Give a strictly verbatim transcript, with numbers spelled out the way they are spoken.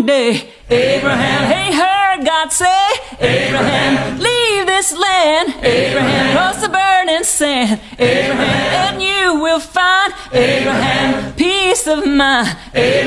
one day. Abraham, hey, heard God say, Abraham, leave this land. Abraham, cross the burning sand. Abraham, and you will find, Abraham, peace of mind. Abraham,